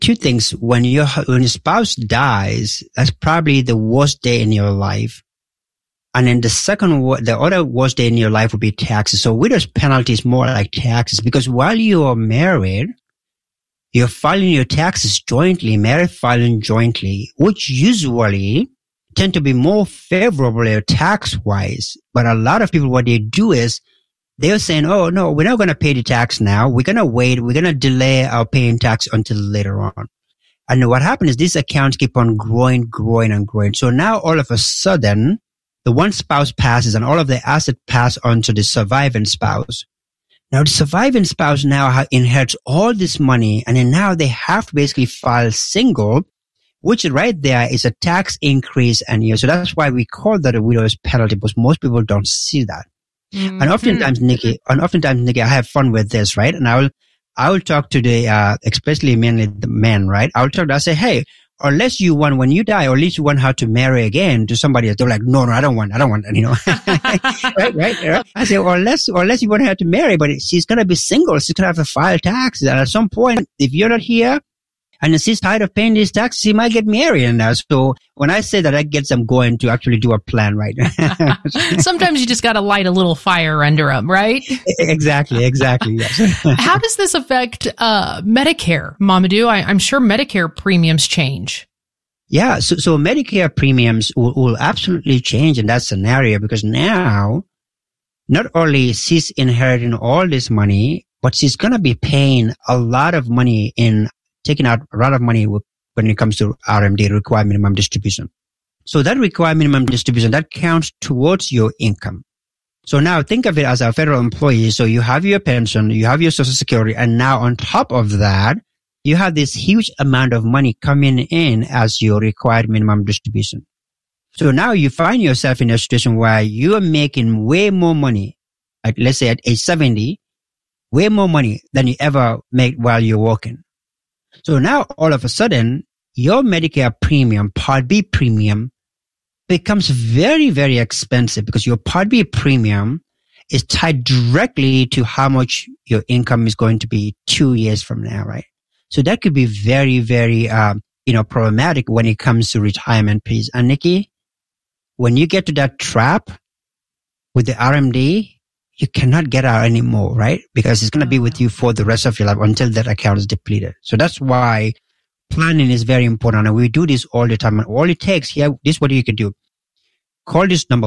two things. When your spouse dies, that's probably the worst day in your life. And then the other worst day in your life would be taxes. So widow's penalty is more like taxes, because while you are married, you're filing your taxes jointly, married filing jointly, which usually tend to be more favorable tax-wise. But a lot of people, what they do is they're saying, oh, no, we're not going to pay the tax now. We're going to wait. We're going to delay our paying tax until later on. And what happens is these accounts keep on growing. So now all of a sudden, the one spouse passes and all of the assets pass on to the surviving spouse. Now the surviving spouse now inherits all this money, and then now they have to basically file single, which right there is a tax increase. And so that's why we call that a widow's penalty, because most people don't see that. Mm-hmm. And oftentimes, Nikki, I have fun with this, right? And I will talk to the, especially mainly the men, right? I'll say, hey, unless you want, when you die, or at least you want her to marry again to somebody else. They're like, no, I don't want, right? I say, or unless you want her to marry, but she's going to be single. She's going to have to file taxes. And at some point, if you're not here and she's tired of paying these taxes, she might get married. And so when I say that gets them going to actually do a plan, right? Sometimes you just got to light a little fire under them, right? Exactly. Yes. How does this affect Medicare, Mamadou? I'm sure Medicare premiums change. Yeah. So Medicare premiums will absolutely change in that scenario, because now not only she's inheriting all this money, but she's going to be paying a lot of money taking out a lot of money when it comes to RMD, required minimum distribution. So that required minimum distribution, that counts towards your income. So now think of it as a federal employee. So you have your pension, you have your Social Security, and now on top of that, you have this huge amount of money coming in as your required minimum distribution. So now you find yourself in a situation where you are making way more money, let's say at age 70, way more money than you ever make while you're working. So now all of a sudden, your Medicare premium, Part B premium, becomes very, very expensive, because your Part B premium is tied directly to how much your income is going to be 2 years from now, right? So that could be very, very, problematic when it comes to retirement piece. And Nikki, when you get to that trap with the RMD, you cannot get out anymore, right? Because it's going to be with you for the rest of your life until that account is depleted. So that's why planning is very important. And we do this all the time. And all it takes here, this is what you can do. Call this number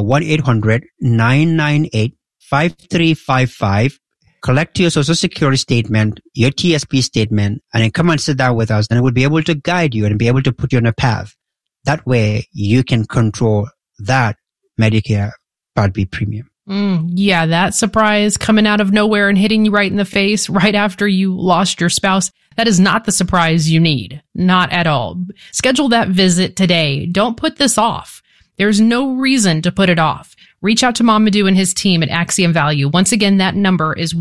1-800-998-5355. Collect your Social Security statement, your TSP statement, and then come and sit down with us, and we'll be able to guide you and be able to put you on a path. That way you can control that Medicare Part B premium. Yeah, that surprise coming out of nowhere and hitting you right in the face right after you lost your spouse. That is not the surprise you need. Not at all. Schedule that visit today. Don't put this off. There's no reason to put it off. Reach out to Mamadou and his team at Axiom Value. Once again, that number is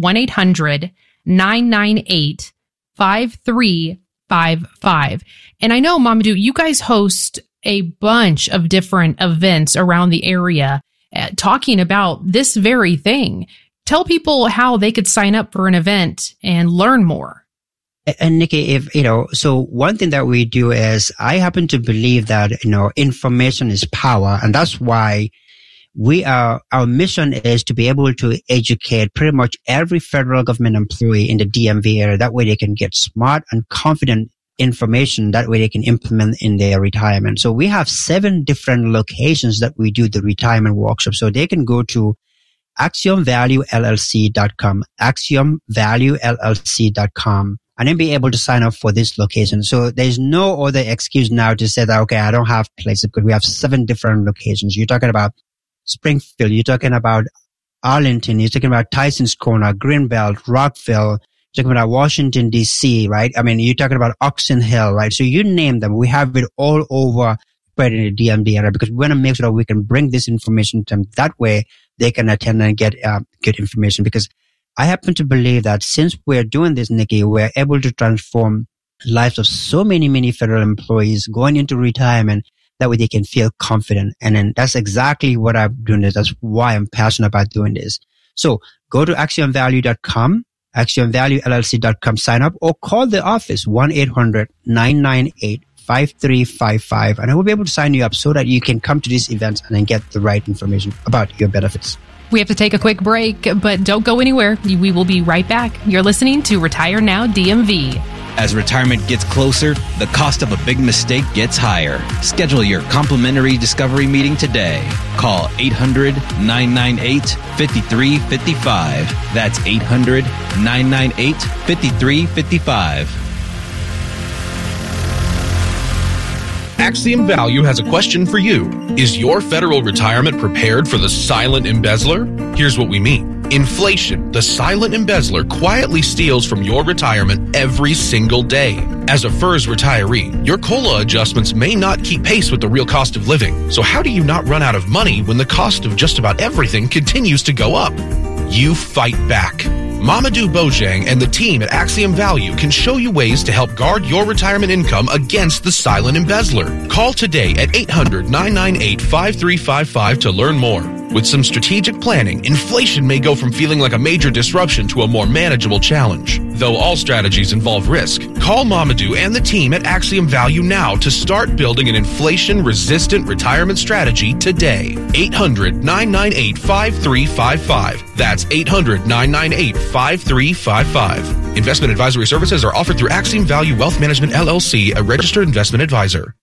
1-800-998-5355. And I know, Mamadou, you guys host a bunch of different events around the area talking about this very thing. Tell people how they could sign up for an event and learn more. And Nikki, so one thing that we do is I happen to believe that, information is power. And that's why our mission is to be able to educate pretty much every federal government employee in the DMV area. That way they can get smart and confident information. That way they can implement in their retirement. So we have 7 different locations that we do the retirement workshop. So they can go to AxiomValueLLC.com, AxiomValueLLC.com, and then be able to sign up for this location. So there's no other excuse now to say that, okay, I don't have places, because we have 7 different locations. You're talking about Springfield, you're talking about Arlington, you're talking about Tyson's Corner, Greenbelt, Rockville, you're talking about Washington, D.C., right? I mean, you're talking about Oxon Hill, right? So you name them. We have it all over spread in the DMV area, because we want to make sure that we can bring this information to them. That way they can attend and get good information. Because I happen to believe that since we're doing this, Nikki, we're able to transform lives of so many, many federal employees going into retirement. That way they can feel confident. And then that's exactly what I'm doing. That's why I'm passionate about doing this. So go to AxiomValue.com AxiomValueLLC.com, sign up, or call the office, 1-800-998-5355, and I will be able to sign you up so that you can come to these events and then get the right information about your benefits. We have to take a quick break, but don't go anywhere. We will be right back. You're listening to Retire Now DMV. As retirement gets closer, the cost of a big mistake gets higher. Schedule your complimentary discovery meeting today. Call 800-998-5355. That's 800-998-5355. Axiom Value has a question for you. Is your federal retirement prepared for the silent embezzler? Here's what we mean. Inflation, the silent embezzler, quietly steals from your retirement every single day. As a FERS retiree, your COLA adjustments may not keep pace with the real cost of living. So how do you not run out of money when the cost of just about everything continues to go up? You fight back. Mamadou Bojang and the team at Axiom Value can show you ways to help guard your retirement income against the silent embezzler. Call today at 800-998-5355 to learn more. With some strategic planning, inflation may go from feeling like a major disruption to a more manageable challenge. Though all strategies involve risk, call Mamadou and the team at Axiom Value now to start building an inflation-resistant retirement strategy today. 800-998-5355. That's 800-998-5355. Investment advisory services are offered through Axiom Value Wealth Management, LLC, a registered investment advisor.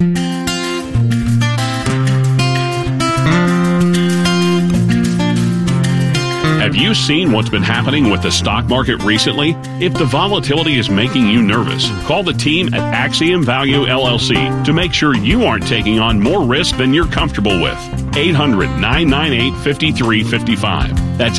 Have you seen what's been happening with the stock market recently? If the volatility is making you nervous, call the team at Axiom Value LLC to make sure you aren't taking on more risk than you're comfortable with. 800-998-5355. That's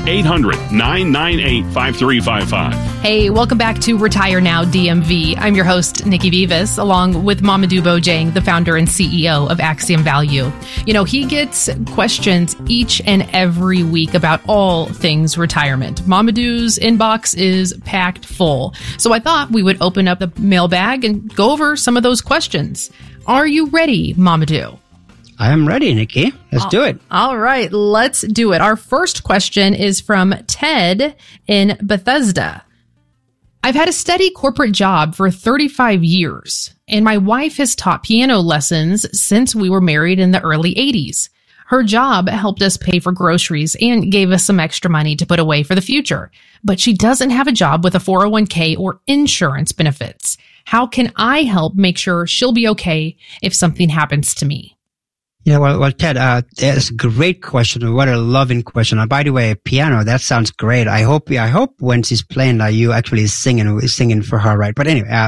800-998-5355. Hey, welcome back to Retire Now DMV. I'm your host, Nikki Vivas, along with Mamadou Bojang, the founder and CEO of Axiom Value. You know, he gets questions each and every week about all things retirement. Mamadou's inbox is packed full. So I thought we would open up the mailbag and go over some of those questions. Are you ready, Mamadou? I am ready, Nikki. Let's do it. All right, let's do it. Our first question is from Ted in Bethesda. I've had a steady corporate job for 35 years, and my wife has taught piano lessons since we were married in the early 80s. Her job helped us pay for groceries and gave us some extra money to put away for the future. But she doesn't have a job with a 401k or insurance benefits. How can I help make sure she'll be okay if something happens to me? Yeah, well, Ted, that's a great question. What a loving question. And by the way, piano, that sounds great. I hope when she's playing, you actually singing for her, right? But anyway,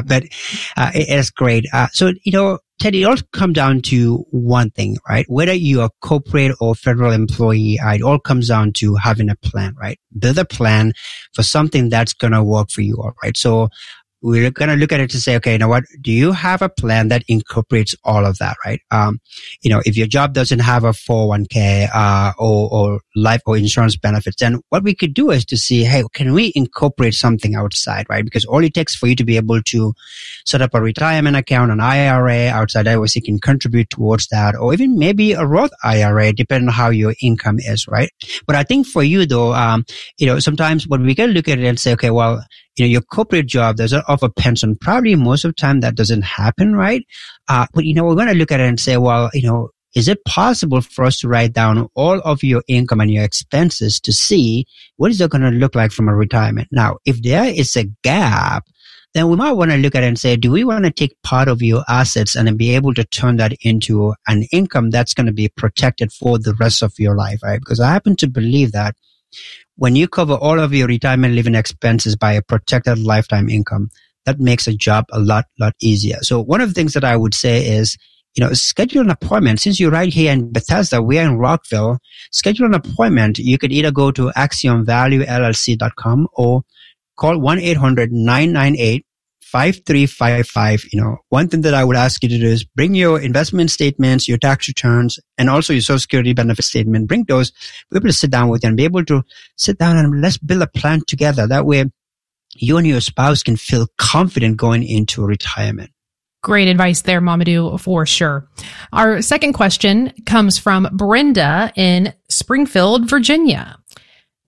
it is great. So, Ted, it all comes down to one thing, right? Whether you're a corporate or federal employee, it all comes down to having a plan, right? Build a plan for something that's going to work for you, all right? So, we're going to look at it to say, okay, you know what? Do you have a plan that incorporates all of that, right? If your job doesn't have a 401k, or life or insurance benefits, then what we could do is to see, hey, can we incorporate something outside, right? Because all it takes for you to be able to set up a retirement account, an IRA outside that was you can contribute towards that, or even maybe a Roth IRA, depending on how your income is, right? But I think for you though, sometimes what we can look at it and say, okay, well, your corporate job doesn't offer pension. Probably most of the time that doesn't happen, right? But we're going to look at it and say, well, is it possible for us to write down all of your income and your expenses to see what is it going to look like from a retirement? Now, if there is a gap, then we might want to look at it and say, do we want to take part of your assets and then be able to turn that into an income that's going to be protected for the rest of your life, right? Because I happen to believe that when you cover all of your retirement living expenses by a protected lifetime income, that makes a job a lot easier. So one of the things that I would say is, schedule an appointment. Since you're right here in Bethesda, we're in Rockville, schedule an appointment. You could either go to AxiomValueLLC.com or call 1-800-998-5355. One thing that I would ask you to do is bring your investment statements, your tax returns, and also your Social Security benefit statement. Bring those. Be able to sit down with you and be able to sit down and let's build a plan together. That way, you and your spouse can feel confident going into retirement. Great advice there, Mamadou, for sure. Our second question comes from Brenda in Springfield, Virginia.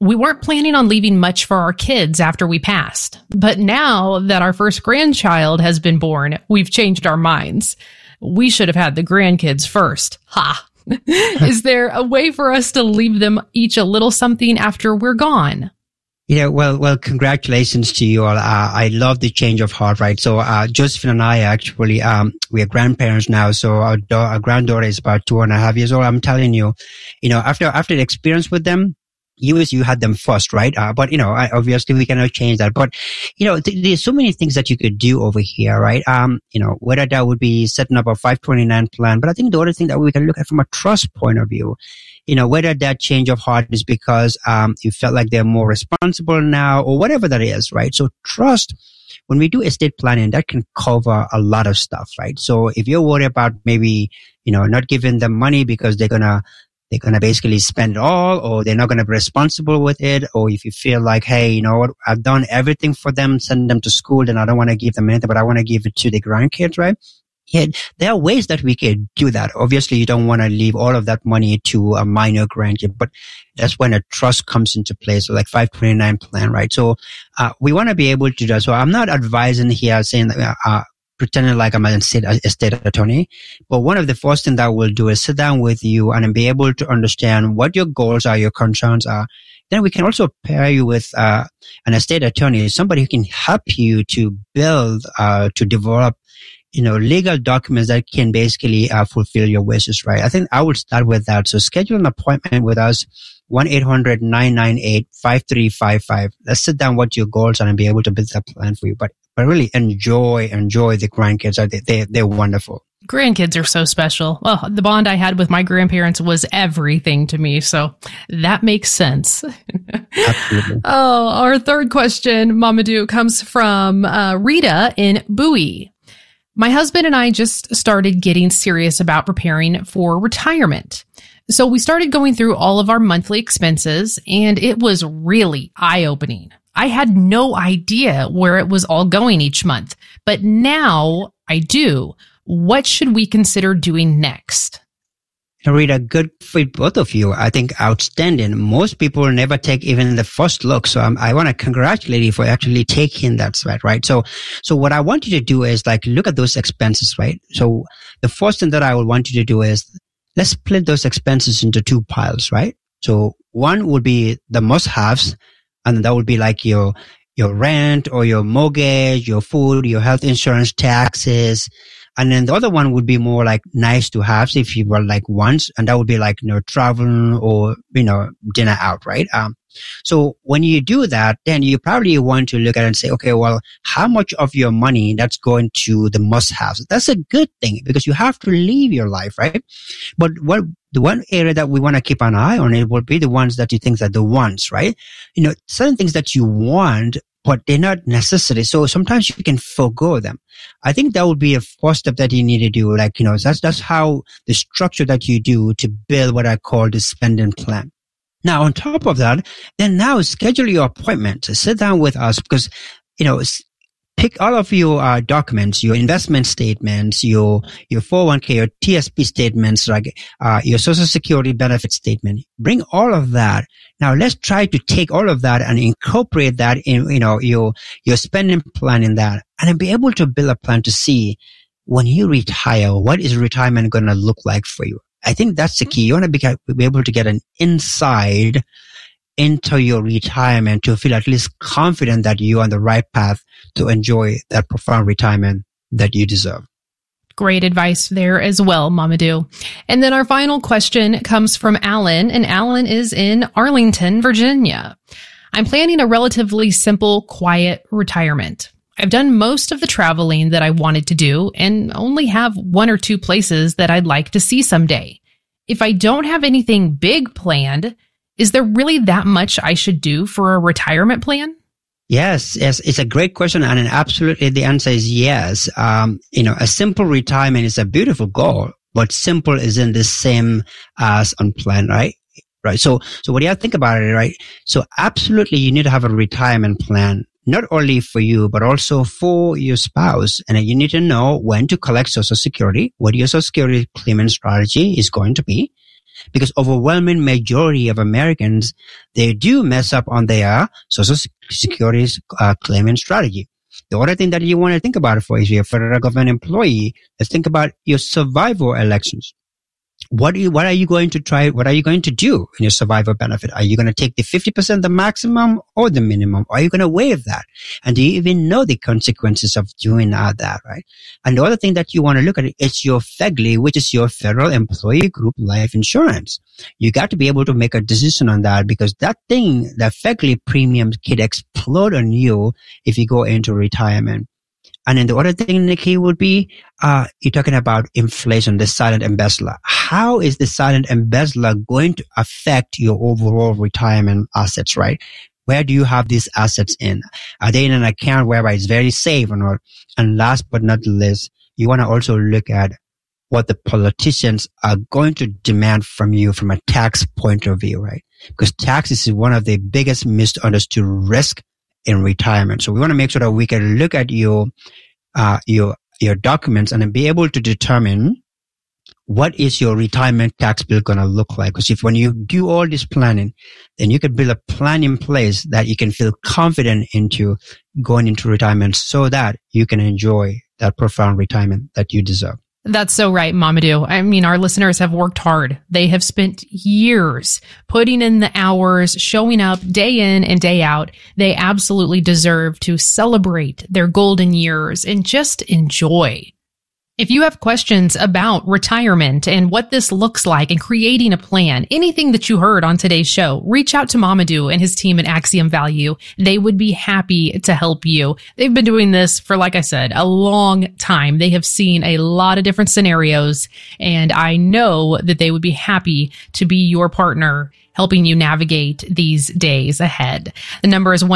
We weren't planning on leaving much for our kids after we passed, but now that our first grandchild has been born, we've changed our minds. We should have had the grandkids first. Ha! Is there a way for us to leave them each a little something after we're gone? Yeah, well, congratulations to you all. I love the change of heart, right? So, Josephine and I actually, we are grandparents now. So our granddaughter is about 2.5 years old. I'm telling you, after the experience with them, you had them first, right? But, obviously we cannot change that. But, there's so many things that you could do over here, right? Whether that would be setting up a 529 plan. But I think the other thing that we can look at from a trust point of view, whether that change of heart is because, you felt like they're more responsible now or whatever that is, right? So trust, when we do estate planning, that can cover a lot of stuff, right? So if you're worried about maybe, not giving them money because they're going to basically spend it all, or they're not going to be responsible with it. Or if you feel like, hey, you know what, I've done everything for them, send them to school, then I don't want to give them anything, but I want to give it to the grandkids, right? Yeah, there are ways that we could do that. Obviously, you don't want to leave all of that money to a minor grandkid, but that's when a trust comes into play. So like 529 plan, right? So, we want to be able to do that. So I'm not advising here saying, pretending like I'm an estate attorney. But one of the first things that we'll do is sit down with you and be able to understand what your goals are, your concerns are. Then we can also pair you with an estate attorney, somebody who can help you to build, to develop, legal documents that can basically fulfill your wishes, right? I think I would start with that. So schedule an appointment with us, 1-800-998-5355. Let's sit down what your goals are and be able to build that plan for you. But really enjoy the grandkids. They're wonderful. Grandkids are so special. Well, the bond I had with my grandparents was everything to me. So that makes sense. Absolutely. Oh, our third question, Mamadou, comes from Rita in Bowie. My husband and I just started getting serious about preparing for retirement. So we started going through all of our monthly expenses, and it was really eye-opening. I had no idea where it was all going each month, but now I do. What should we consider doing next? Rita, good for both of you. I think outstanding. Most people never take even the first look. So I want to congratulate you for actually taking that sweat, right? So what I want you to do is look at those expenses, right? So the first thing that I would want you to do is let's split those expenses into two piles, right? So one would be the must-haves, and that would be like your rent or your mortgage, your food, your health insurance, taxes. And then the other one would be more like nice to have if you were like wants, and that would be like, traveling or, dinner out, right? So when you do that, then you probably want to look at it and say, okay, well, how much of your money that's going to the must-haves? That's a good thing because you have to live your life, right? But the one area that we want to keep an eye on, it will be the ones that you think are the wants, right? Certain things that you want, but they're not necessary. So sometimes you can forego them. I think that would be a first step that you need to do. That's how the structure that you do to build what I call the spending plan. Now, on top of that, then now schedule your appointment to sit down with us because, pick all of your documents, your investment statements, your 401k, your TSP statements, your Social Security benefit statement. Bring all of that. Now let's try to take all of that and incorporate that in, your spending plan in that, and then be able to build a plan to see when you retire, what is retirement going to look like for you? I think that's the key. You want to be able to get an insight into your retirement to feel at least confident that you're on the right path to enjoy that profound retirement that you deserve. Great advice there as well, Mamadou. And then our final question comes from Alan, and Alan is in Arlington, Virginia. I'm planning a relatively simple, quiet retirement. I've done most of the traveling that I wanted to do and only have 1 or 2 places that I'd like to see someday. If I don't have anything big planned, is there really that much I should do for a retirement plan? Yes, it's a great question, and absolutely the answer is yes. A simple retirement is a beautiful goal, but simple isn't the same as unplanned, right? Right. So what do you think about it, right? So absolutely you need to have a retirement plan, not only for you, but also for your spouse. And you need to know when to collect Social Security, what your Social Security claimant strategy is going to be. because overwhelming majority of Americans, they do mess up on their Social Security claiming strategy. The other thing that you want to think about for is you're a federal government employee, let's think about your survival elections. What are you going to try? What are you going to do in your survival benefit? Are you going to take the 50%, the maximum, or the minimum? Or are you going to waive that? And do you even know the consequences of doing that, right? And the other thing that you want to look at is your FEGLI, which is your Federal Employee Group Life Insurance. You got to be able to make a decision on that, because that FEGLI premiums could explode on you if you go into retirement. And then the other thing, Nikki, would be, you're talking about inflation, the silent embezzler. How is the silent embezzler going to affect your overall retirement assets, right? Where do you have these assets in? Are they in an account whereby it's very safe or not? And last but not least, you want to also look at what the politicians are going to demand from you from a tax point of view, right? Because taxes is one of the biggest misunderstood risk in retirement. So we want to make sure that we can look at your documents and then be able to determine what is your retirement tax bill going to look like. Because when you do all this planning, then you can build a plan in place that you can feel confident into going into retirement so that you can enjoy that profound retirement that you deserve. That's so right, Mamadou. I mean, our listeners have worked hard. They have spent years putting in the hours, showing up day in and day out. They absolutely deserve to celebrate their golden years and just enjoy. If you have questions about retirement and what this looks like and creating a plan, anything that you heard on today's show, reach out to Mamadou and his team at Axiom Value. They would be happy to help you. They've been doing this for, like I said, a long time. They have seen a lot of different scenarios, and I know that they would be happy to be your partner, helping you navigate these days ahead. The number is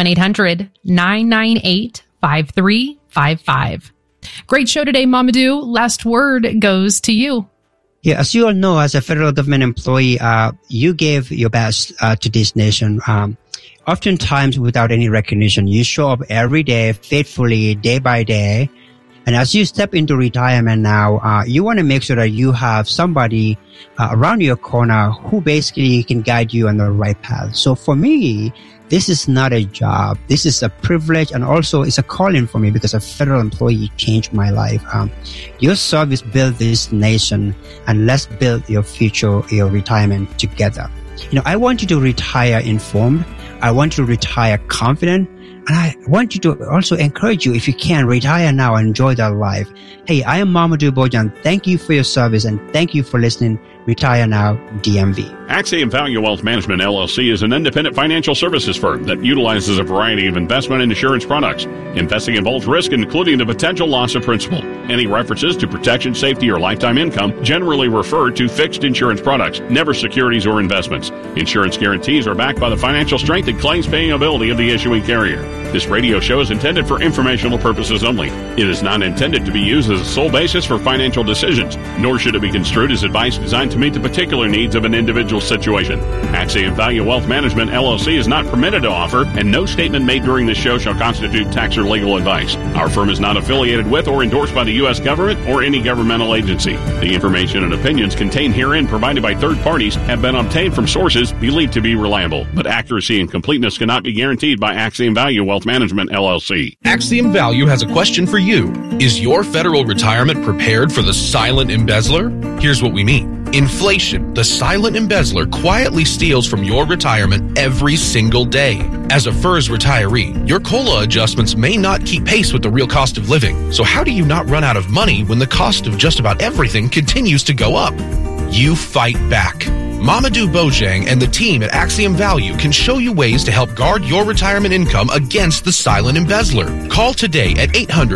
1-800-998-5355. Great show today, Mamadou. Last word goes to you. Yeah, as you all know, as a federal government employee, you gave your best to this nation. Oftentimes without any recognition. You show up every day, faithfully, day by day. And as you step into retirement now, you want to make sure that you have somebody around your corner who basically can guide you on the right path. So for me, this is not a job. This is a privilege, and also it's a calling for me because a federal employee changed my life. Your service built this nation, and let's build your future, your retirement together. You know, I want you to retire informed. I want you to retire confident. And I want you to also encourage you, if you can, retire now and enjoy that life. Hey, I am Mamadou Bojang. Thank you for your service, and thank you for listening. Retire Now, DMV. Axiom Value Wealth Management, LLC is an independent financial services firm that utilizes a variety of investment and insurance products. Investing involves risk, including the potential loss of principal. Any references to protection, safety, or lifetime income generally refer to fixed insurance products, never securities or investments. Insurance guarantees are backed by the financial strength and claims-paying ability of the issuing carrier. This radio show is intended for informational purposes only. It is not intended to be used as a sole basis for financial decisions, nor should it be construed as advice designed to meet the particular needs of an individual situation. Axiom Value Wealth Management, LLC is not permitted to offer, and no statement made during this show shall constitute tax or legal advice. Our firm is not affiliated with or endorsed by the U.S. government or any governmental agency. The information and opinions contained herein provided by third parties have been obtained from sources believed to be reliable, but accuracy and completeness cannot be guaranteed by Axiom Value Wealth Management, LLC. Axiom Value has a question for you. Is your federal retirement prepared for the silent embezzler? Here's what we mean. Inflation, the silent embezzler, quietly steals from your retirement every single day. As a FERS retiree, your COLA adjustments may not keep pace with the real cost of living. So how do you not run out of money when the cost of just about everything continues to go up? You fight back. Mamadou Bojang and the team at Axiom Value can show you ways to help guard your retirement income against the silent embezzler. Call today at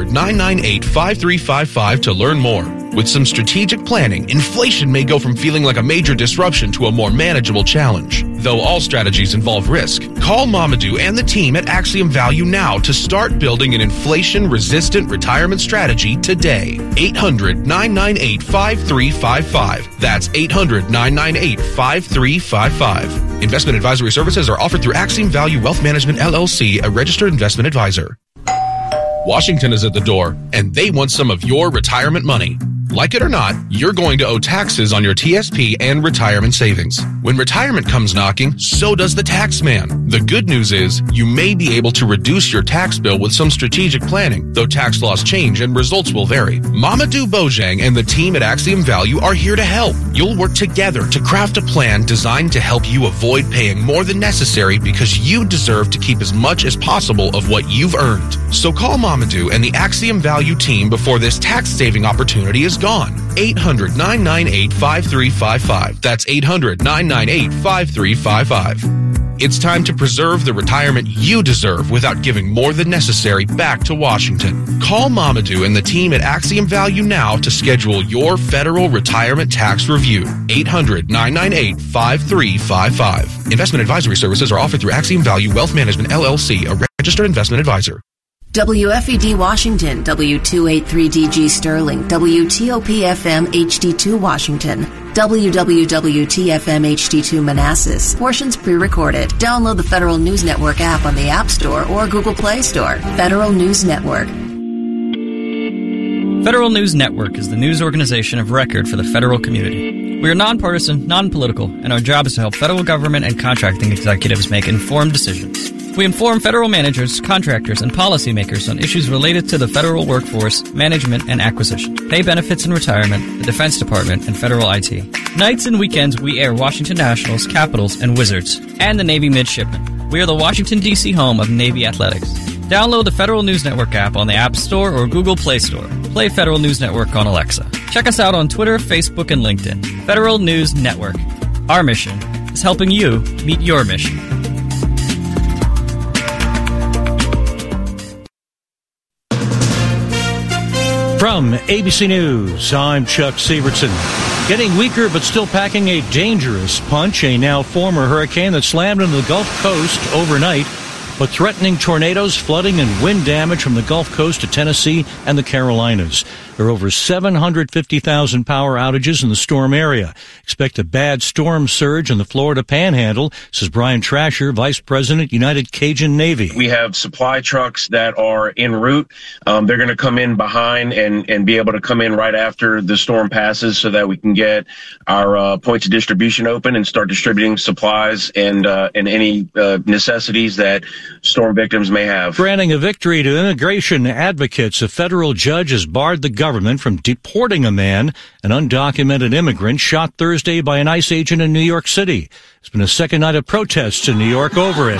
800-998-5355 to learn more. With some strategic planning, inflation may go from feeling like a major disruption to a more manageable challenge. Though all strategies involve risk, call Mamadou and the team at Axiom Value now to start building an inflation-resistant retirement strategy today. 800-998-5355. That's 800-998-5355. Investment advisory services are offered through Axiom Value Wealth Management, LLC, a registered investment advisor. Washington is at the door, and they want some of your retirement money. Like it or not, you're going to owe taxes on your TSP and retirement savings. When retirement comes knocking, so does the tax man. The good news is you may be able to reduce your tax bill with some strategic planning, though tax laws change and results will vary. Mamadou Bojang and the team at Axiom Value are here to help. You'll work together to craft a plan designed to help you avoid paying more than necessary because you deserve to keep as much as possible of what you've earned. So call Mamadou and the Axiom Value team before this tax-saving opportunity is gone. 800-998-5355. That's 800-998-5355. It's time to preserve the retirement you deserve without giving more than necessary back to Washington. Call Mamadou and the team at Axiom Value now to schedule your federal retirement tax review. 800-998-5355. Investment advisory services are offered through Axiom Value Wealth Management, LLC, a registered investment advisor. WFED Washington, W283DG Sterling, WTOP-FM HD2 Washington, WWWT-FM HD2 Manassas. Portions pre-recorded. Download the Federal News Network app on the App Store or Google Play Store. Federal News Network. Federal News Network is the news organization of record for the federal community. We are nonpartisan, non-political, and our job is to help federal government and contracting executives make informed decisions. We inform federal managers, contractors, and policymakers on issues related to the federal workforce, management, and acquisition, pay benefits and retirement, the Defense Department, and federal IT. Nights and weekends, we air Washington Nationals, Capitals, and Wizards, and the Navy Midshipmen. We are the Washington, D.C. home of Navy Athletics. Download the Federal News Network app on the App Store or Google Play Store. Play Federal News Network on Alexa. Check us out on Twitter, Facebook, and LinkedIn. Federal News Network. Our mission is helping you meet your mission. From ABC News, I'm Chuck Sievertson. Getting weaker but still packing a dangerous punch, a now former hurricane that slammed into the Gulf Coast overnight, but threatening tornadoes, flooding, and wind damage from the Gulf Coast to Tennessee and the Carolinas. There are over 750,000 power outages in the storm area. Expect a bad storm surge in the Florida Panhandle, says Brian Trasher, Vice President, United Cajun Navy. We have supply trucks that are en route. They're going to come in behind and be able to come in right after the storm passes so that we can get our points of distribution open and start distributing supplies and any necessities that storm victims may have. Granting a victory to immigration advocates, a federal judge has barred the government from deporting a man, an undocumented immigrant, shot Thursday by an ICE agent in New York City. There's been a second night of protests in New York over it.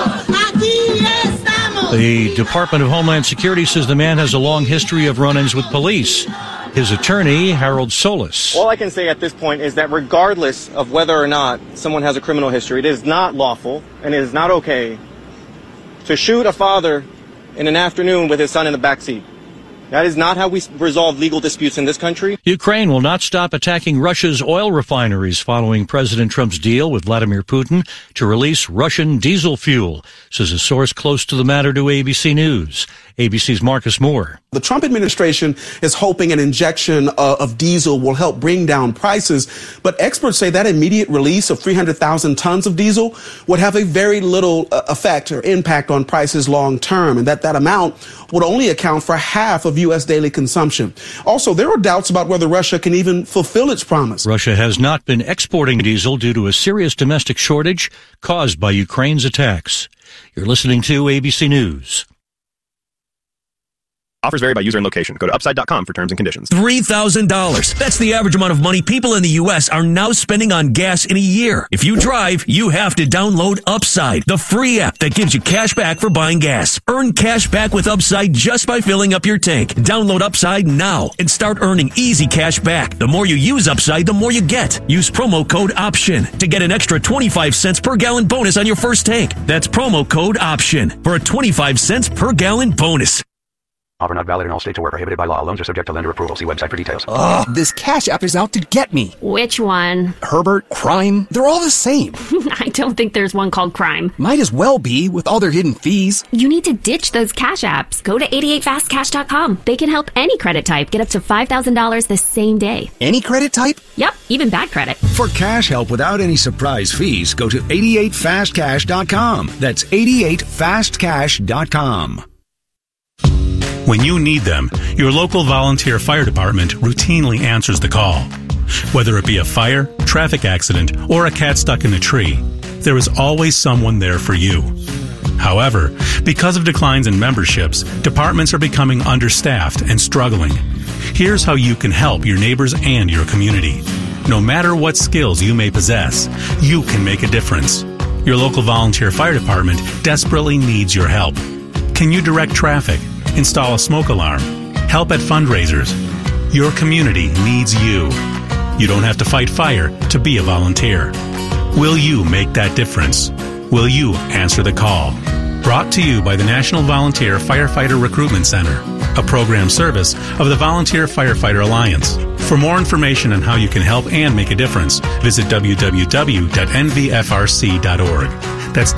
The Department of Homeland Security says the man has a long history of run-ins with police. His attorney, Harold Solis. All I can say at this point is that regardless of whether or not someone has a criminal history, it is not lawful and it is not okay to shoot a father in an afternoon with his son in the backseat. That is not how we resolve legal disputes in this country. Ukraine will not stop attacking Russia's oil refineries following President Trump's deal with Vladimir Putin to release Russian diesel fuel, says a source close to the matter to ABC News. ABC's Marcus Moore. The Trump administration is hoping an injection of diesel will help bring down prices, but experts say that immediate release of 300,000 tons of diesel would have a very little effect or impact on prices long term, and that amount would only account for half of U.S. daily consumption. Also, there are doubts about whether Russia can even fulfill its promise. Russia has not been exporting diesel due to a serious domestic shortage caused by Ukraine's attacks. You're listening to ABC News. Offers vary by user and location. Go to upside.com for terms and conditions. $3,000. That's the average amount of money people in the U.S. are now spending on gas in a year. If you drive, you have to download Upside, the free app that gives you cash back for buying gas. Earn cash back with Upside just by filling up your tank. Download Upside now and start earning easy cash back. The more you use Upside, the more you get. Use promo code OPTION to get an extra 25 cents per gallon bonus on your first tank. That's promo code OPTION for a 25 cents per gallon bonus. Offer not valid in all states or where prohibited by law. Loans are subject to lender approval. See website for details. Ugh, this Cash App is out to get me. Which one? Herbert, Crime, they're all the same. I don't think there's one called Crime. Might as well be with all their hidden fees. You need to ditch those Cash Apps. Go to 88fastcash.com. They can help any credit type get up to $5,000 the same day. Any credit type? Yep, even bad credit. For cash help without any surprise fees, go to 88fastcash.com. That's 88fastcash.com. When you need them, your local volunteer fire department routinely answers the call. Whether it be a fire, traffic accident, or a cat stuck in a tree, there is always someone there for you. However, because of declines in memberships, departments are becoming understaffed and struggling. Here's how you can help your neighbors and your community. No matter what skills you may possess, you can make a difference. Your local volunteer fire department desperately needs your help. Can you direct traffic, install a smoke alarm, help at fundraisers? Your community needs you. You don't have to fight fire to be a volunteer. Will you make that difference? Will you answer the call? Brought to you by the National Volunteer Firefighter Recruitment Center, a program service of the Volunteer Firefighter Alliance. For more information on how you can help and make a difference, visit www.nvfrc.org. That's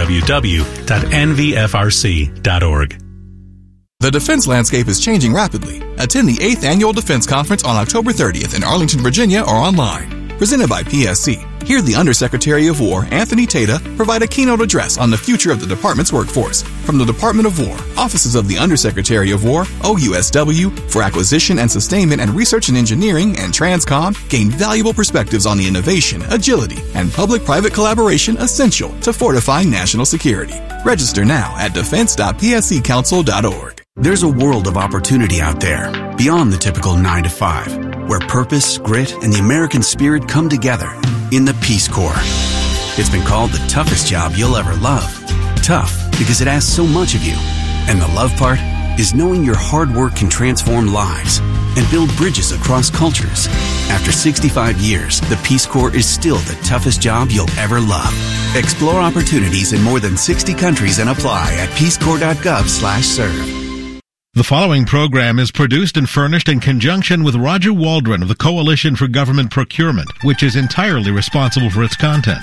www.nvfrc.org. The defense landscape is changing rapidly. Attend the 8th Annual Defense Conference on October 30th in Arlington, Virginia, or online. Presented by PSC. Hear the Undersecretary of War, Anthony Tata, provide a keynote address on the future of the department's workforce. From the Department of War, Offices of the Undersecretary of War, OUSW, for Acquisition and Sustainment and Research and Engineering, and Transcom, gain valuable perspectives on the innovation, agility, and public-private collaboration essential to fortifying national security. Register now at defense.psccouncil.org. There's a world of opportunity out there, beyond the typical 9 to 5, where purpose, grit, and the American spirit come together in the Peace Corps. It's been called the toughest job you'll ever love. Tough because it asks so much of you. And the love part is knowing your hard work can transform lives and build bridges across cultures. After 65 years, the Peace Corps is still the toughest job you'll ever love. Explore opportunities in more than 60 countries and apply at peacecorps.gov/serve. The following program is produced and furnished in conjunction with Roger Waldron of the Coalition for Government Procurement, which is entirely responsible for its content.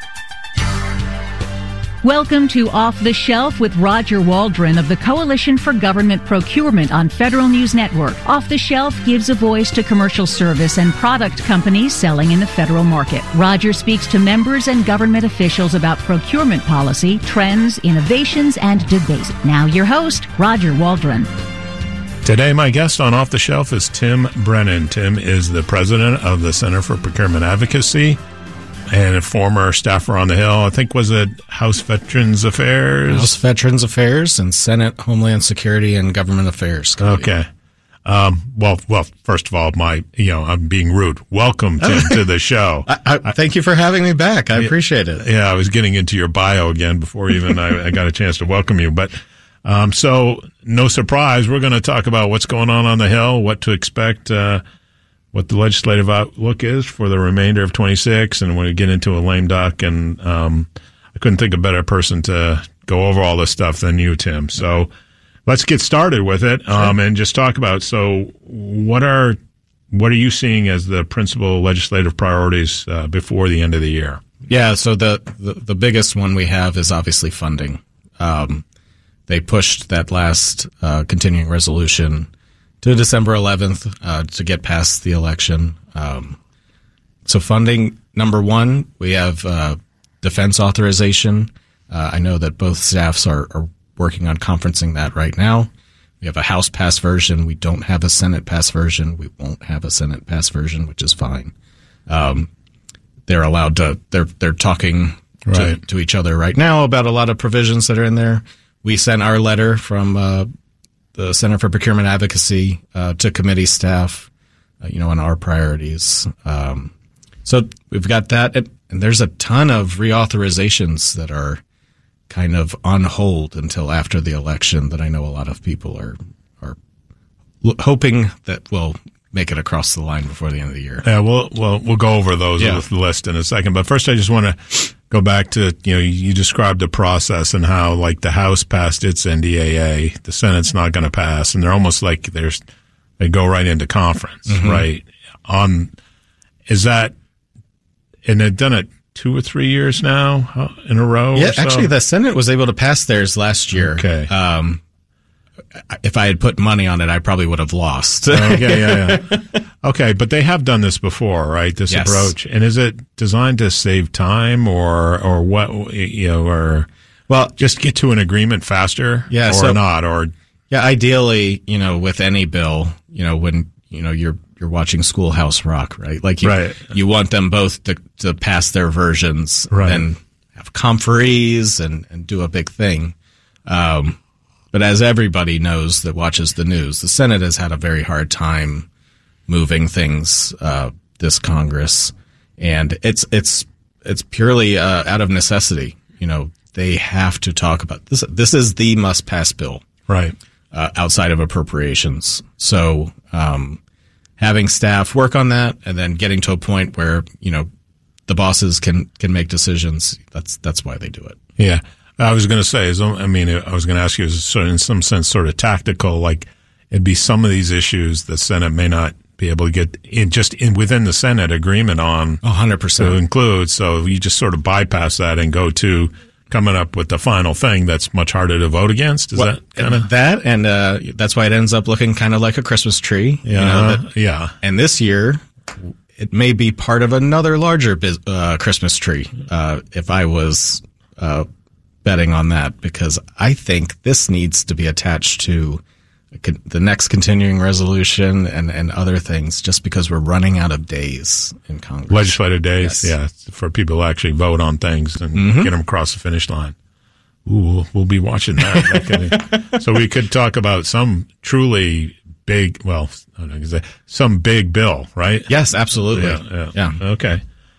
Welcome to Off the Shelf with Roger Waldron of the Coalition for Government Procurement on Federal News Network. Off the Shelf gives a voice to commercial service and product companies selling in the federal market. Roger speaks to members and government officials about procurement policy, trends, innovations, and debates. Now your host, Roger Waldron. Today, my guest on Off the Shelf is Tim Brennan. Tim is the president of the Center for Procurement Advocacy and a former staffer on the Hill. I think, was it House Veterans Affairs? House Veterans Affairs and Senate Homeland Security and Government Affairs Committee. Okay. Well, first of all, I'm being rude. Welcome, Tim, to the show. I thank you for having me back. I appreciate it. Yeah, I was getting into your bio again before even I got a chance to welcome you. But so, no surprise, we're going to talk about what's going on the Hill, what to expect, what the legislative outlook is for the remainder of 26, and when we get into a lame duck, and I couldn't think of a better person to go over all this stuff than you, Tim. So let's get started with it, and just talk about, so what are you seeing as the principal legislative priorities before the end of the year? Yeah, so the biggest one we have is obviously funding. They pushed that last continuing resolution to December 11th to get past the election. So funding, number one, we have defense authorization. I know that both staffs are working on conferencing that right now. We have a House pass version. We don't have a Senate pass version. We won't have a Senate pass version, which is fine. They're allowed to, they're talking to each other right now about a lot of provisions that are in there. We sent our letter from the Center for Procurement Advocacy to committee staff, on our priorities. So we've got that, and there's a ton of reauthorizations that are kind of on hold until after the election that I know a lot of people are hoping that will make it across the line before the end of the year. Yeah, we'll go over those with the list in a second. But first, I just want to go back to, you described the process and how, like, the House passed its NDAA, the Senate's not going to pass, and they're almost like they go right into conference, right? Is that, and they've done it 2 or 3 years now in a row? Yeah, or so? Actually, the Senate was able to pass theirs last year. Okay. If I had put money on it, I probably would have lost. Okay, yeah. Okay, but they have done this before, right? This approach. And is it designed to save time or what, or just get to an agreement faster? Yeah, or not, or Yeah, ideally, with any bill, when you're watching Schoolhouse Rock, right? Like you want them both to pass their versions, and have conferees and do a big thing. But as everybody knows that watches the news, the Senate has had a very hard time moving things this Congress, and it's purely out of necessity. They have to talk about this. This is the must-pass bill, right? Outside of appropriations. So having staff work on that, and then getting to a point where the bosses can make decisions. That's why they do it. Yeah. I was going to say, I was going to ask you, in some sense, sort of tactical, like it'd be some of these issues the Senate may not be able to get within the Senate agreement on 100% to include. So you just sort of bypass that and go to coming up with the final thing that's much harder to vote against. Is that kind of that? And that's why it ends up looking kind of like a Christmas tree. Yeah. And this year, it may be part of another larger Christmas tree. If I was betting on that, because I think this needs to be attached to the next continuing resolution and other things, just because we're running out of days in Congress. Legislative days, yes. For people to actually vote on things and get them across the finish line. Ooh, we'll be watching that. So we could talk about some truly big, some big bill, right? Yes, absolutely. Yeah. Okay.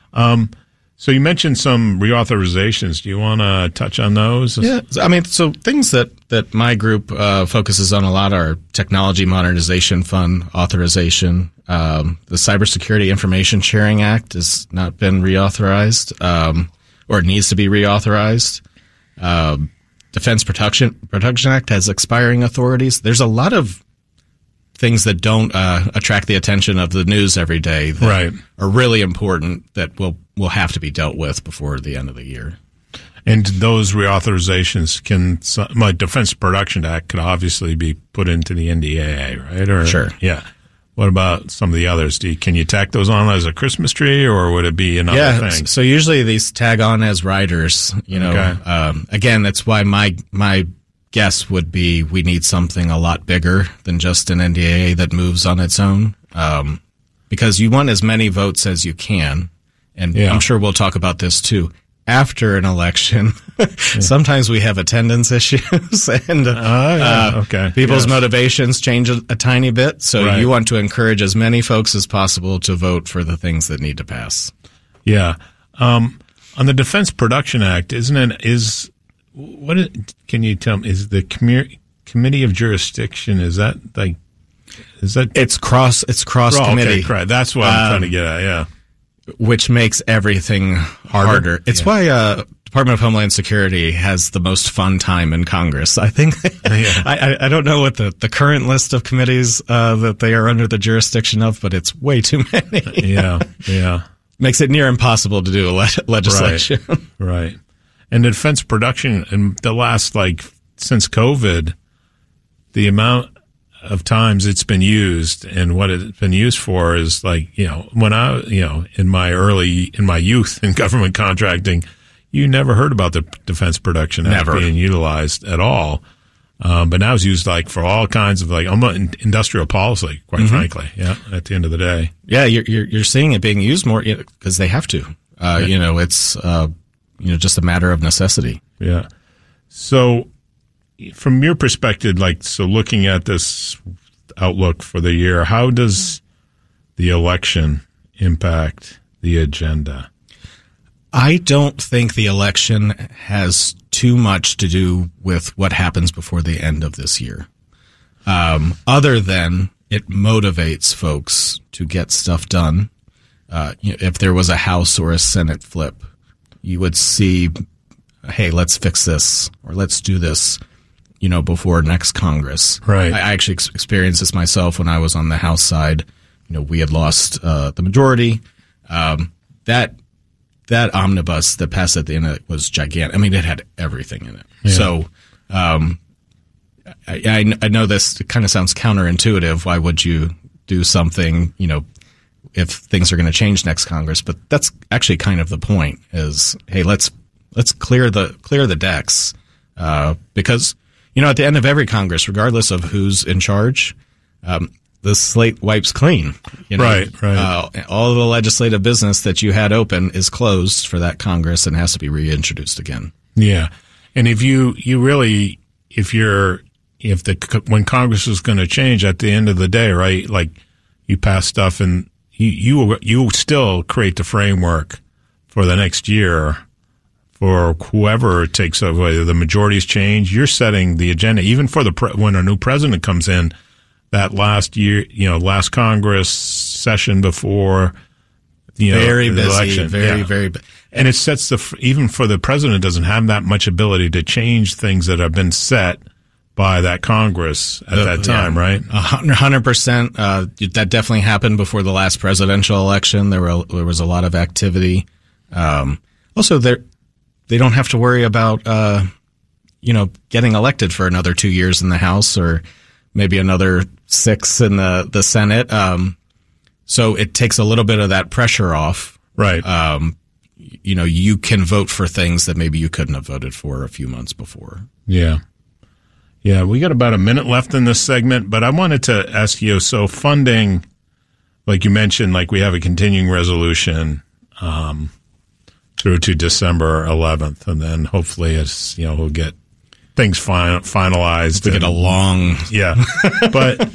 So you mentioned some reauthorizations. Do you want to touch on those? Yeah. So things that my group focuses on a lot are Technology Modernization Fund authorization. The Cybersecurity Information Sharing Act has not been reauthorized, or it needs to be reauthorized. Defense Production Act has expiring authorities. There's a lot of things that don't attract the attention of the news every day that are really important that will have to be dealt with before the end of the year. And those reauthorizations like Defense Production Act could obviously be put into the NDAA, right? Sure. Yeah. What about some of the others? Can you tack those on as a Christmas tree, or would it be another thing? So usually these tag on as riders, again, that's why my guess would be we need something a lot bigger than just an NDAA that moves on its own, because you want as many votes as you can. And I'm sure we'll talk about this too. After an election, sometimes we have attendance issues and people's motivations change a tiny bit. So you want to encourage as many folks as possible to vote for the things that need to pass. Yeah. On the Defense Production Act, can you tell me, is the Committee of Jurisdiction, it's cross committee. Okay, that's what I'm trying to get at, yeah. Which makes everything harder. It's why Department of Homeland Security has the most fun time in Congress. I think I don't know what the current list of committees that they are under the jurisdiction of, but it's way too many. Yeah. Makes it near impossible to do legislation. Right. And the defense production in the last, since COVID, the amount of times it's been used and what it's been used for is when I, in my youth in government contracting, you never heard about the Defense Production Act being utilized at all. But now it's used for all kinds of industrial policy, quite frankly. Yeah. At the end of the day. Yeah. You're seeing it being used more because they have to, it's, just a matter of necessity. Yeah. So, from your perspective, looking at this outlook for the year, how does the election impact the agenda? I don't think the election has too much to do with what happens before the end of this year. Other than it motivates folks to get stuff done. If there was a House or a Senate flip, you would see, hey, let's fix this or let's do this, before next Congress. Right. I actually experienced this myself when I was on the House side. We had lost the majority. That omnibus that passed at the end of it was gigantic. I mean, it had everything in it. Yeah. So I know this kind of sounds counterintuitive. Why would you do something, if things are going to change next Congress? But that's actually kind of the point is, hey, let's clear the decks, because at the end of every Congress, regardless of who's in charge, the slate wipes clean. Right. All of the legislative business that you had open is closed for that Congress and has to be reintroduced again. Yeah. And if when Congress is going to change at the end of the day, right? Like you pass stuff and you still create the framework for the next year for whoever takes over, whether the majorities change, you're setting the agenda, even for when a new president comes in, that last year, last Congress session before, very the busy, election. very busy. And it sets even for the president doesn't have that much ability to change things that have been set by that Congress at that time, right? 100%. That definitely happened before the last presidential election. There was a lot of activity. Also, they don't have to worry about, getting elected for another 2 years in the House or maybe another 6 in the Senate. So it takes a little bit of that pressure off. Right. You can vote for things that maybe you couldn't have voted for a few months before. Yeah. Yeah, we got about a minute left in this segment, but I wanted to ask you, so funding, like you mentioned, like we have a continuing resolution through to December 11th, and then hopefully it's, we'll get things finalized. We get a long... Yeah. But,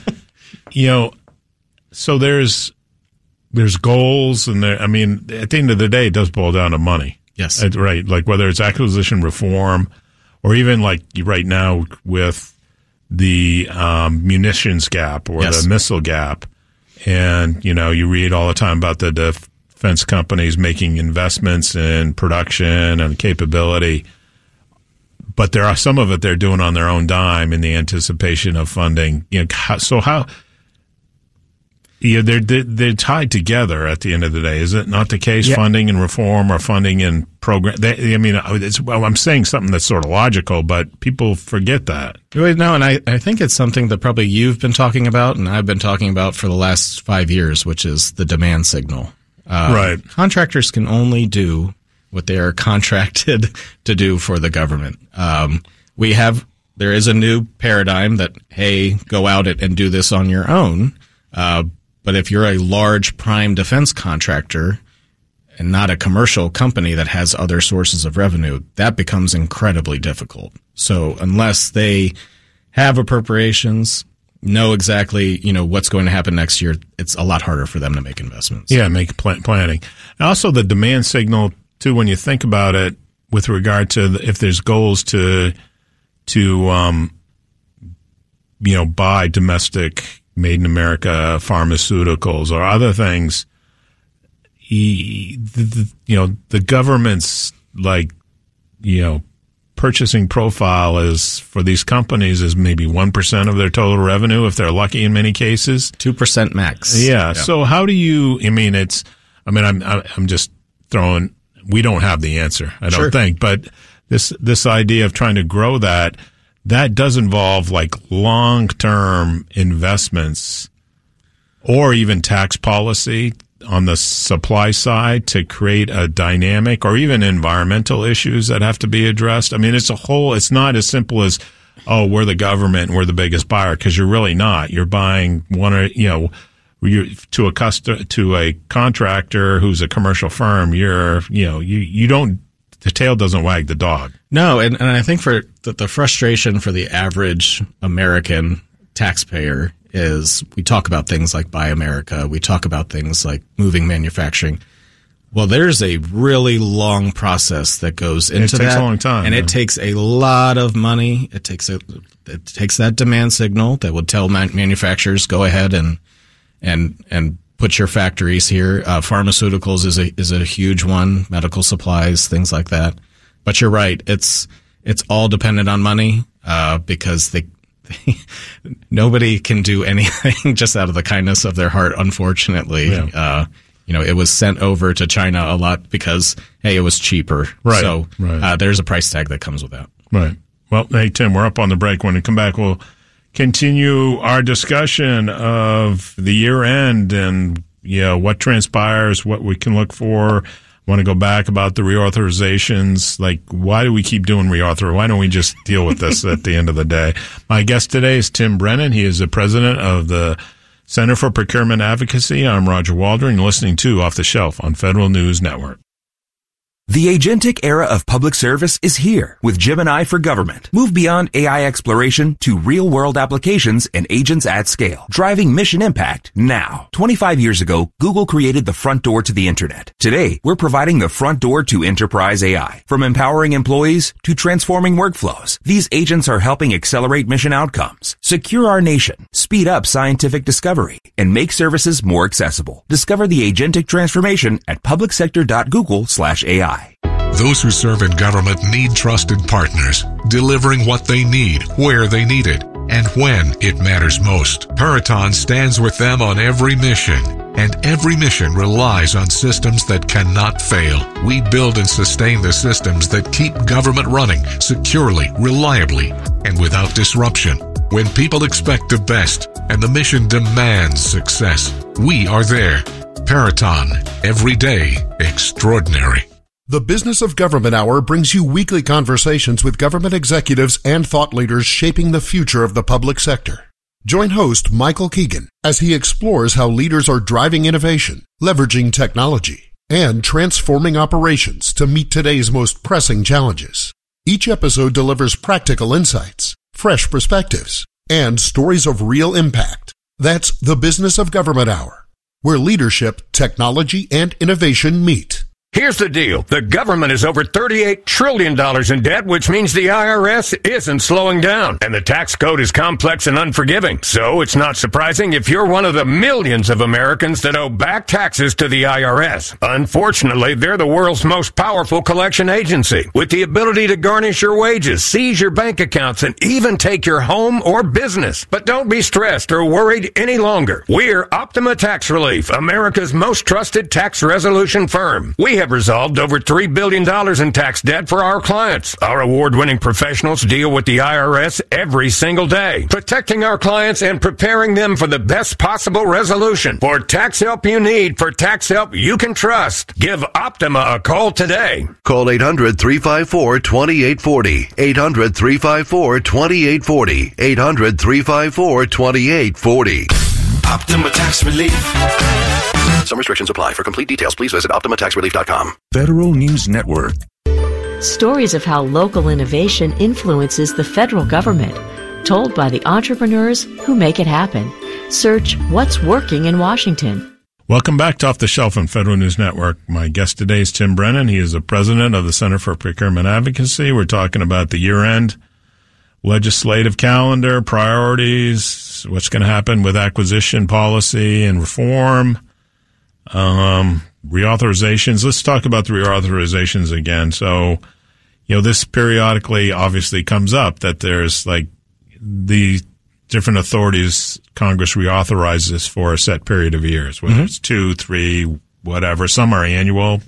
so there's goals, and at the end of the day, it does boil down to money. Yes. Right. Like whether it's acquisition reform, or even like right now with the munitions gap or the missile gap. And, you read all the time about the defense companies making investments in production and capability. But there are some of it they're doing on their own dime in the anticipation of funding. So how... Yeah, they're tied together at the end of the day. Is it not the case? Yeah. Funding and reform or funding and program. I'm saying something that's sort of logical, but people forget that. No, and I think it's something that probably you've been talking about and I've been talking about for the last 5 years, which is the demand signal. Right. Contractors can only do what they are contracted to do for the government. There is a new paradigm that, hey, go out and do this on your own. But if you're a large prime defense contractor and not a commercial company that has other sources of revenue, that becomes incredibly difficult. So unless they have appropriations, know exactly, what's going to happen next year, it's a lot harder for them to make investments. Yeah, make planning. And also the demand signal, too, when you think about it with regard to if there's goals to buy domestic made in America pharmaceuticals or other things, the government's purchasing profile is for these companies is maybe 1% of their total revenue if they're lucky in many cases. 2% max. Yeah. So how do you? I'm just throwing. We don't have the answer. I don't think, but this idea of trying to grow that does involve long-term investments or even tax policy on the supply side to create a dynamic, or even environmental issues that have to be addressed. It's not as simple as, we're the government and we're the biggest buyer, because you're really not. You're buying to a contractor who's a commercial firm. You don't, the tail doesn't wag the dog. No, and I think for the frustration for the average American taxpayer is we talk about things like Buy America. We talk about things like moving manufacturing. Well, there's a really long process that goes into that. It takes a long time. And it takes a lot of money. It takes that demand signal that would tell manufacturers, go ahead and put your factories here. Pharmaceuticals is a huge one, medical supplies, things like that. But you're right. It's all dependent on money, because nobody can do anything just out of the kindness of their heart, unfortunately. Yeah. It was sent over to China a lot because, hey, it was cheaper. Right. So there's a price tag that comes with that. Right. Well, hey, Tim, we're up on the break. When we come back, we'll continue our discussion of the year end and what transpires, what we can look for want to go back about the reauthorizations. Like, why do we keep doing reauthor? Why don't we just deal with this at the end of the day? My guest today is Tim Brennan. He is the president of the Center for Procurement Advocacy. I'm Roger Waldron. You're listening to Off the Shelf on Federal News Network. The agentic era of public service is here with Gemini for Government. Move beyond AI exploration to real-world applications and agents at scale, driving mission impact now. 25 years ago, Google created the front door to the internet. Today, we're providing the front door to enterprise AI. From empowering employees to transforming workflows, these agents are helping accelerate mission outcomes, secure our nation, speed up scientific discovery, and make services more accessible. Discover the agentic transformation at publicsector.google/AI. Those who serve in government need trusted partners, delivering what they need, where they need it, and when it matters most. Peraton stands with them on every mission, and every mission relies on systems that cannot fail. We build and sustain the systems that keep government running securely, reliably, and without disruption. When people expect the best and the mission demands success, we are there. Peraton, every day extraordinary. The Business of Government Hour brings you weekly conversations with government executives and thought leaders shaping the future of the public sector. Join host Michael Keegan as he explores how leaders are driving innovation, leveraging technology, and transforming operations to meet today's most pressing challenges. Each episode delivers practical insights, fresh perspectives, and stories of real impact. That's the Business of Government Hour, where leadership, technology, and innovation meet. Here's the deal. The government is over $38 trillion in debt, which means the IRS isn't slowing down. And the tax code is complex and unforgiving. So it's not surprising if you're one of the millions of Americans that owe back taxes to the IRS. Unfortunately, they're the world's most powerful collection agency, with the ability to garnish your wages, seize your bank accounts, and even take your home or business. But don't be stressed or worried any longer. We're Optima Tax Relief, America's most trusted tax resolution firm. We have resolved over $3 billion in tax debt for our clients. Our award-winning professionals deal with the IRS every single day, protecting our clients and preparing them for the best possible resolution. For tax help you need, for tax help you can trust, give Optima a call today. Call 800-354-2840. 800-354-2840. 800-354-2840. Optima Tax Relief. Some restrictions apply. For complete details, please visit OptimaTaxRelief.com. Federal News Network. Stories of how local innovation influences the federal government, told by the entrepreneurs who make it happen. Search What's Working in Washington. Welcome back to Off the Shelf on Federal News Network. My guest today is Tim Brennan. He is the president of the Center for Procurement Advocacy. We're talking about the year-end legislative calendar, priorities, what's going to happen with acquisition policy and reform. Reauthorizations. Let's talk about the reauthorizations again. So, this periodically obviously comes up that there's like the different authorities Congress reauthorizes for a set period of years, whether it's 2, 3, whatever. Some are annual.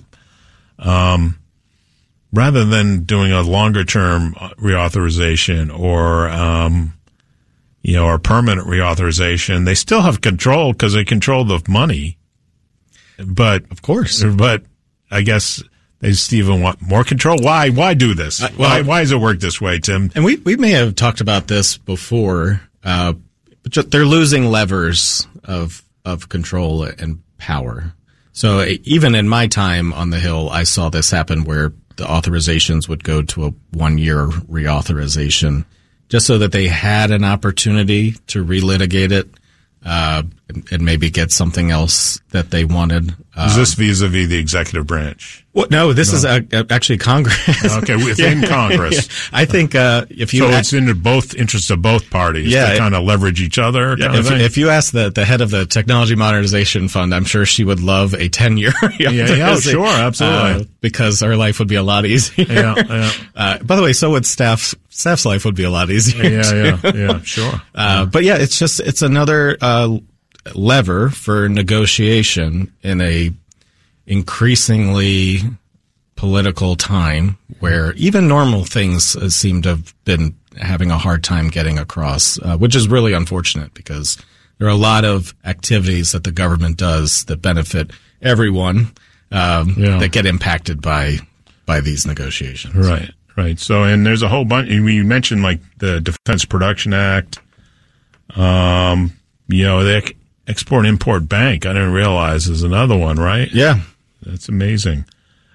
Rather than doing a longer term reauthorization or, or permanent reauthorization, they still have control because they control the money. But of course, but I guess they even want more control. Why do this? Why does it work this way, Tim? And we may have talked about this before, but they're losing levers of control and power. So even in my time on the Hill, I saw this happen where the authorizations would go to a 1-year reauthorization just so that they had an opportunity to relitigate it. And maybe get something else that they wanted. Is this vis-a-vis the executive branch? Well, no, this is actually Congress. Okay, within Congress. Yeah. I think if you it's in both interests of both parties to kind of leverage each other. If you ask the head of the Technology Modernization Fund, I'm sure she would love a 10-year. Yeah, sure, absolutely, because our life would be a lot easier. Yeah. By the way, so would staff's life would be a lot easier. Yeah, sure. But yeah, it's another lever for negotiation in a increasingly political time where even normal things seem to have been having a hard time getting across, which is really unfortunate because there are a lot of activities that the government does that benefit everyone. that get impacted by these negotiations. Right. So, and there's a whole bunch. You mentioned like the Defense Production Act. The Export-Import Bank, I didn't realize, is another one, right? Yeah. That's amazing.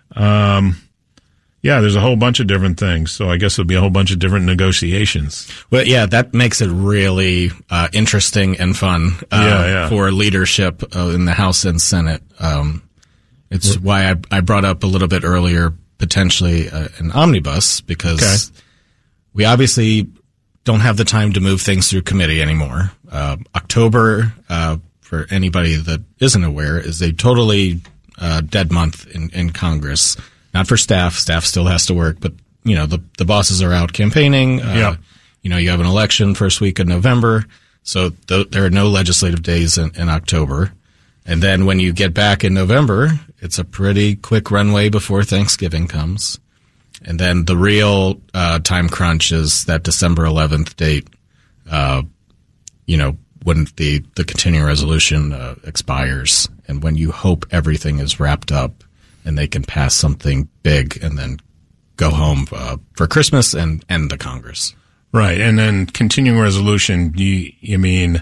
There's a whole bunch of different things. So I guess there'll be a whole bunch of different negotiations. Well, yeah, that makes it really interesting and fun for leadership in the House and Senate. It's why I brought up a little bit earlier potentially an omnibus, because we obviously don't have the time to move things through committee anymore. October, for anybody that isn't aware, is a totally dead month in Congress. Not for staff. Staff still has to work, but the bosses are out campaigning. You have an election first week of November, so there are no legislative days in October. And then when you get back in November, it's a pretty quick runway before Thanksgiving comes. And then the real time crunch is that December 11th date, when the continuing resolution expires, and when you hope everything is wrapped up and they can pass something big and then go home for Christmas and end the Congress. Right. And then continuing resolution, you mean,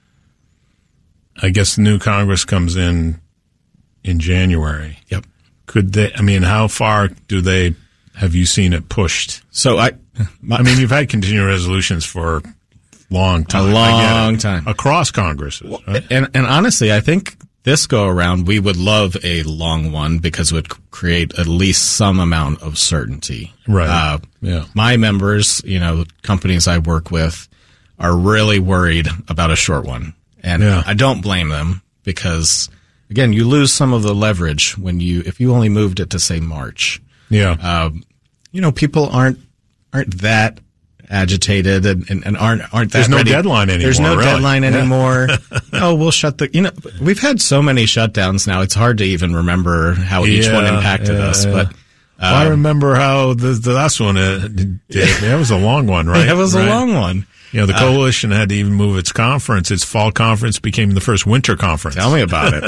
I guess the new Congress comes in January. Yep. How far have you seen it pushed? So you've had continuing resolutions for a long time. A long time. Across Congresses. Right? And honestly, I think this go around, we would love a long one because it would create at least some amount of certainty. Right. My members, companies I work with, are really worried about a short one. And I don't blame them, because again, you lose some of the leverage if you only moved it to say March. Yeah. People aren't that agitated and aren't that There's no ready. Deadline anymore. There's no really. deadline anymore. We'll shut we've had so many shutdowns now, it's hard to even remember how each one impacted us. But I remember how the last one did. That was a long one, right? That was a long one. The coalition had to even move its conference. Its fall conference became the first winter conference. Tell me about it.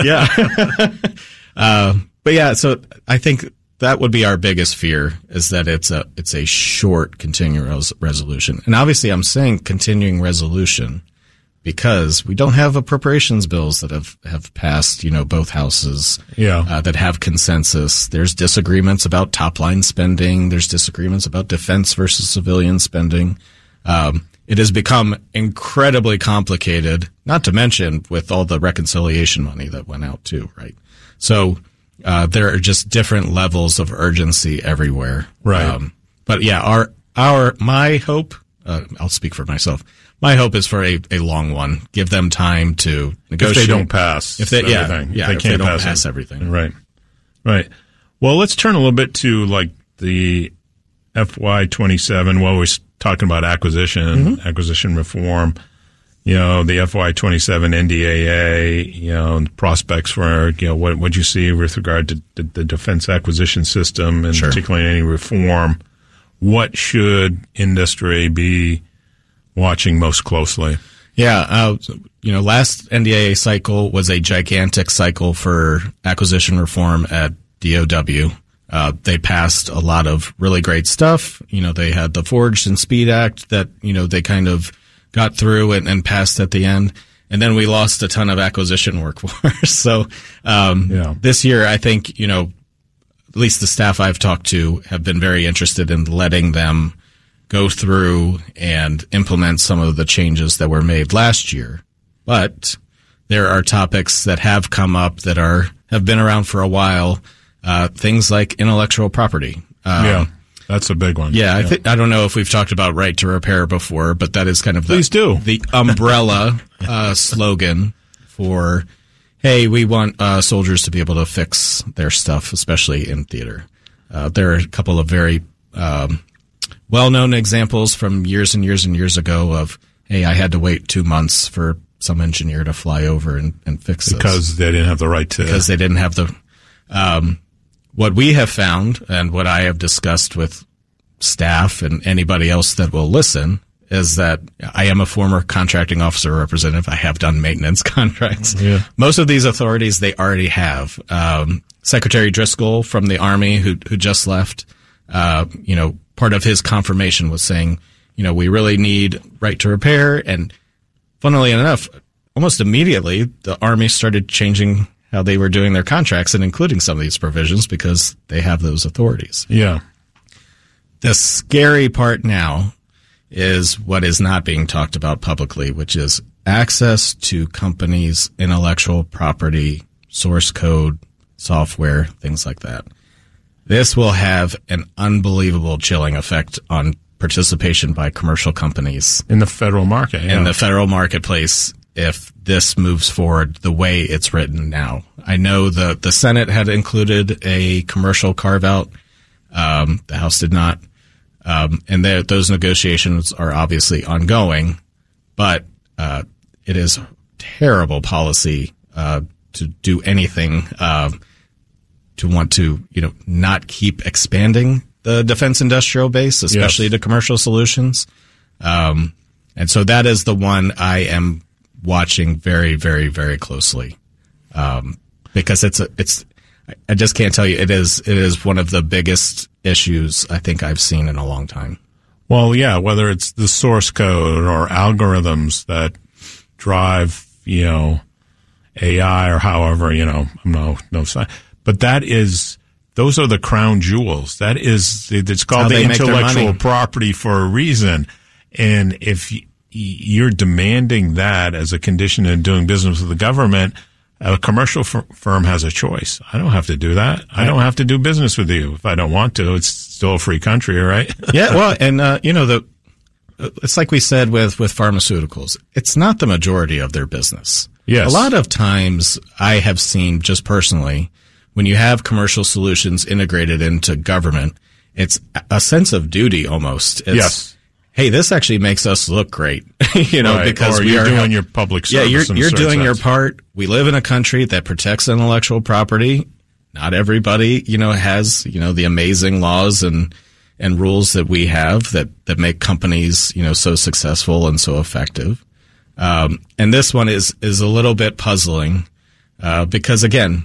Yeah. So I think that would be our biggest fear, is that it's a short continuing resolution. And obviously I'm saying continuing resolution because we don't have appropriations bills that have passed, both houses, that have consensus. There's disagreements about top line spending. There's disagreements about defense versus civilian spending. It has become incredibly complicated, not to mention with all the reconciliation money that went out too, right? So there are just different levels of urgency everywhere. Right. But yeah, my hope, I'll speak for myself. My hope is for a long one. Give them time to negotiate. If they don't pass everything. If they don't pass everything. Right. Well, let's turn a little bit to like the FY27. Well, we're talking about acquisition reform. The FY27 NDAA, and prospects for, what you see with regard to the defense acquisition system and particularly any reform. What should industry be watching most closely? Yeah. Last NDAA cycle was a gigantic cycle for acquisition reform at DOW. They passed a lot of really great stuff. They had the Forged and Speed Act that, they kind of got through and passed at the end. And then we lost a ton of acquisition workforce. So, this year, I think, at least the staff I've talked to have been very interested in letting them go through and implement some of the changes that were made last year. But there are topics that have come up that have been around for a while. Things like intellectual property. That's a big one. Yeah, I don't know if we've talked about right to repair before, but that is kind of the umbrella slogan for, hey, we want soldiers to be able to fix their stuff, especially in theater. There are a couple of very well-known examples from years and years and years ago of, hey, I had to wait 2 months for some engineer to fly over and fix this. Because they didn't have the right to. Because they didn't have the. What we have found and what I have discussed with staff and anybody else that will listen is that I am a former contracting officer representative. I have done maintenance contracts. Yeah. Most of these authorities they already have. Secretary Driscoll from the Army, who just left, part of his confirmation was saying, we really need right to repair. And funnily enough, almost immediately, the Army started changing how they were doing their contracts and including some of these provisions because they have those authorities. Yeah. The scary part now is what is not being talked about publicly, which is access to companies' intellectual property, source code, software, things like that. This will have an unbelievable chilling effect on participation by commercial companies in the federal market, in the federal marketplace if this moves forward the way it's written now. I know the Senate had included a commercial carve-out. The House did not. And those negotiations are obviously ongoing, but it is terrible policy to do anything to want to not keep expanding the defense industrial base, especially to commercial solutions. And so that is the one I am watching very, very, very closely because I just can't tell you it is one of the biggest issues I think I've seen in a long time. Well, yeah, whether it's the source code or algorithms that drive, AI or however, I'm no science, but those are the crown jewels. It's called the intellectual property for a reason. And if you're demanding that as a condition in doing business with the government, a commercial firm has a choice. I don't have to do that. I don't have to do business with you if I don't want to. It's still a free country, right? Yeah, well, and it's like we said with pharmaceuticals. It's not the majority of their business. Yes. A lot of times I have seen just personally when you have commercial solutions integrated into government, it's a sense of duty almost. Yes. Hey, this actually makes us look great, right. because you're doing your public service. Yeah, you're doing your part. We live in a country that protects intellectual property. Not everybody, has, the amazing laws and rules that we have that make companies, so successful and so effective. And this one is a little bit puzzling, because again,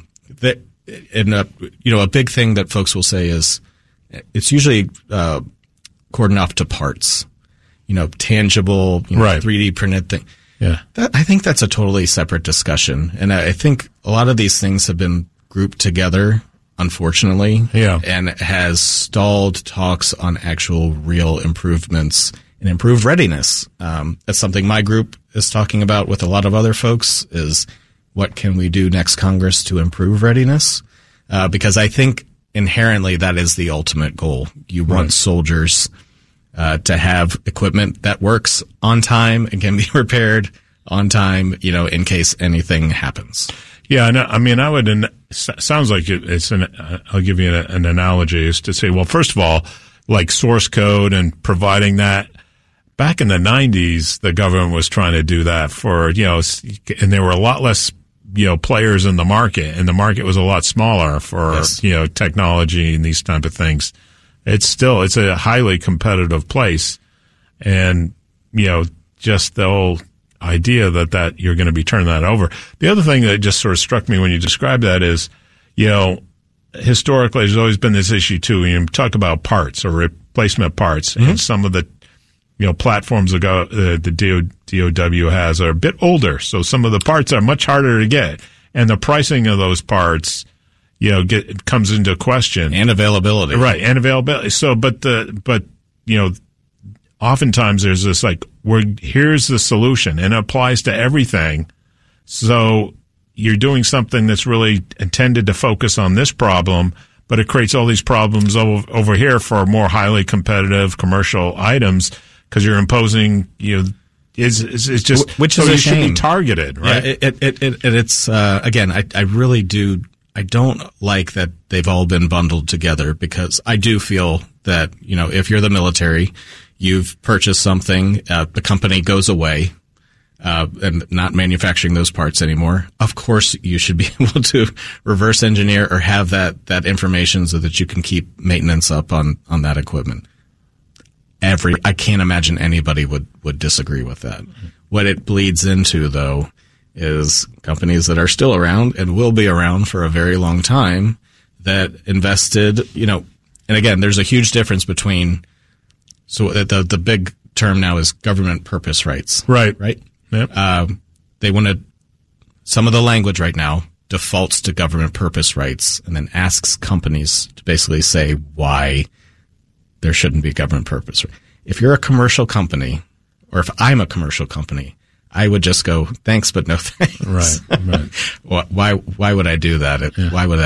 a big thing that folks will say is it's usually, cordoned off to parts. Tangible, right. 3D printed thing. Yeah. I think that's a totally separate discussion. And I think a lot of these things have been grouped together, unfortunately. Yeah. And has stalled talks on actual real improvements and improved readiness. That's something my group is talking about with a lot of other folks is what can we do next Congress to improve readiness? Because I think inherently that is the ultimate goal. You want soldiers to have equipment that works on time and can be repaired on time, in case anything happens. Yeah, sounds like I'll give you an analogy is to say, well, first of all, like source code and providing that back in the 90s, the government was trying to do that for, and there were a lot less, players in the market and the market was a lot smaller for, technology and these type of things. It's a highly competitive place. And, just the whole idea that you're going to be turning that over. The other thing that just sort of struck me when you described that is, historically there's always been this issue too. When you talk about parts or replacement parts and some of the, platforms the DOW has are a bit older. So some of the parts are much harder to get and the pricing of those parts, comes into question. And availability. Right. And availability. So, but oftentimes there's this here's the solution and it applies to everything. So you're doing something that's really intended to focus on this problem, but it creates all these problems over here for more highly competitive commercial items because you're imposing, it's just, which so is a you shame. should be targeted, right? Yeah, it's, again, I really do. I don't like that they've all been bundled together because I do feel that, if you're the military, you've purchased something, the company goes away, and not manufacturing those parts anymore. Of course, you should be able to reverse engineer or have that information so that you can keep maintenance up on that equipment. I can't imagine anybody would disagree with that. What it bleeds into, though, is companies that are still around and will be around for a very long time that invested, and again, there's a huge difference between, so the big term now is government purpose rights. Right. Yep. They want to, some of the language right now defaults to government purpose rights and then asks companies to basically say why there shouldn't be government purpose. If you're a commercial company, or if I'm a commercial company, I would just go, thanks, but no thanks. Right. Why would I do that? Why would